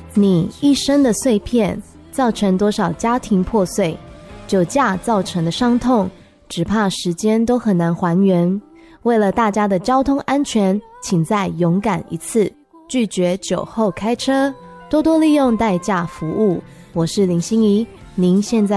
你一生的碎片造成多少家庭破碎，酒驾造成的伤痛，只怕时间都很难还原。为了大家的交通安全，请再勇敢一次，拒绝酒后开车，多多利用代驾服务。我是林心怡，您现在